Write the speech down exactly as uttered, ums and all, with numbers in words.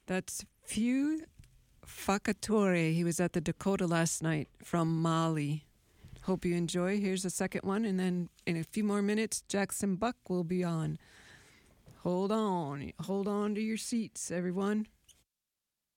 That's Few Fakatore. He was at the Dakota last night from Mali. Hope you enjoy. Here's the second one, and then in a few more minutes, Jackson Buck will be on. Hold on. Hold on to your seats, everyone.